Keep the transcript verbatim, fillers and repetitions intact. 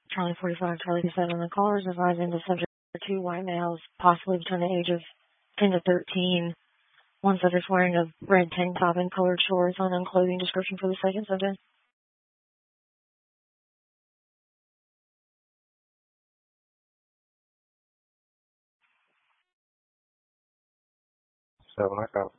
Charlie forty-five, Charlie seven. The callers advising the subject are two white males, possibly between the ages ten to thirteen. One subject wearing a red tank top and colored shorts. Unknown clothing description for the second subject. Seven, I got